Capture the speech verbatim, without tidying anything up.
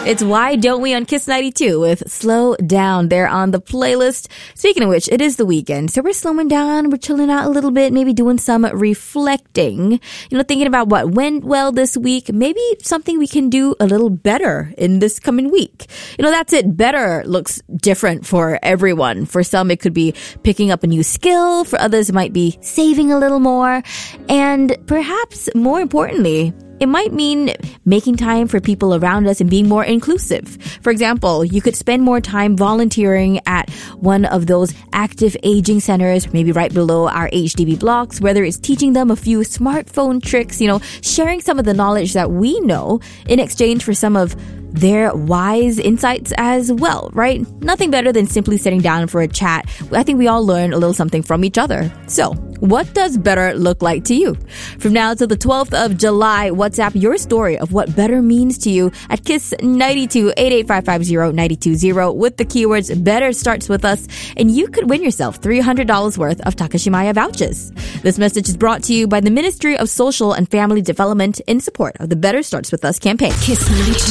It's Why Don't We on Kiss ninety-two with Slow Down there on the playlist. Speaking of which, it is the weekend, so we're slowing down, we're chilling out a little bit, maybe doing some reflecting. You know, thinking about what went well this week, maybe something we can do a little better in this coming week. You know, that's it. Better looks different for everyone. For some, it could be picking up a new skill. For others, it might be saving a little more. And perhaps more importantly, it might mean making time for people around us and being more inclusive. For example, you could spend more time volunteering at one of those active aging centers, maybe right below our H D B blocks, whether it's teaching them a few smartphone tricks, you know, sharing some of the knowledge that we know in exchange for some of their wise insights as well, right? Nothing better than simply sitting down for a chat. I think we all learn a little something from each other. So, what does better look like to you? From now till the twelfth of July, WhatsApp your story of what better means to you at Kiss ninety-two, eight eight five five zero nine two zero with the keywords better starts with us, and you could win yourself three hundred dollars worth of Takashimaya vouchers. This message is brought to you by the Ministry of Social and Family Development in support of the Better Starts With Us campaign. Kiss ninety-two.